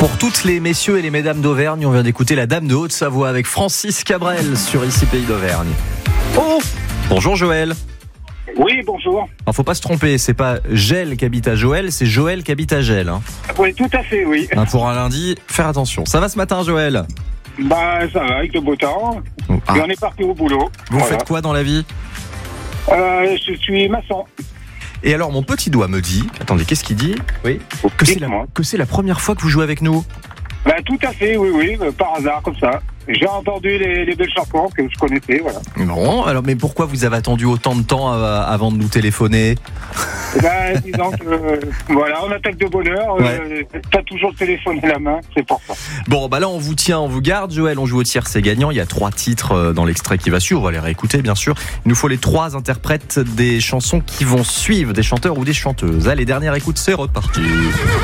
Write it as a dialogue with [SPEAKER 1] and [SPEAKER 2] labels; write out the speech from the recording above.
[SPEAKER 1] Pour toutes les messieurs et les mesdames d'Auvergne, on vient d'écouter la Dame de Haute-Savoie avec Francis Cabrel sur Ici Pays d'Auvergne. Oh, bonjour Joël.
[SPEAKER 2] Oui, bonjour.
[SPEAKER 1] Alors faut pas se tromper, c'est pas Gel qui habite à Joël, c'est Joël qui habite à Gel.
[SPEAKER 2] Oui, tout à fait, oui.
[SPEAKER 1] Pour un lundi, faire attention. Ça va ce matin Joël?
[SPEAKER 2] Bah ça va, avec le beau temps.
[SPEAKER 1] Ah.
[SPEAKER 2] Et on est parti au boulot.
[SPEAKER 1] Vous
[SPEAKER 2] Voilà.
[SPEAKER 1] faites quoi dans la vie?
[SPEAKER 2] Je suis maçon.
[SPEAKER 1] Et alors mon petit doigt me dit, attendez, qu'est-ce qu'il dit? Oui.
[SPEAKER 2] Dites-moi.
[SPEAKER 1] Que c'est la première fois que vous jouez avec nous.
[SPEAKER 2] Bah tout à fait, oui, par hasard, comme ça. J'ai entendu les belles chansons que je connaissais, voilà.
[SPEAKER 1] Bon, alors mais pourquoi vous avez attendu autant de temps avant de nous téléphoner?
[SPEAKER 2] Bah disons que, voilà, on attaque de bonne heure.
[SPEAKER 1] Ouais.
[SPEAKER 2] T'as toujours le téléphone à la main, c'est pour ça.
[SPEAKER 1] Bon, bah là on vous tient, on vous garde Joël, on joue au tiers, c'est gagnant. Il y a 3 titres dans l'extrait qui va suivre, on va les réécouter bien sûr. Il nous faut les 3 interprètes des chansons qui vont suivre, des chanteurs ou des chanteuses. Allez, dernière écoute, c'est reparti.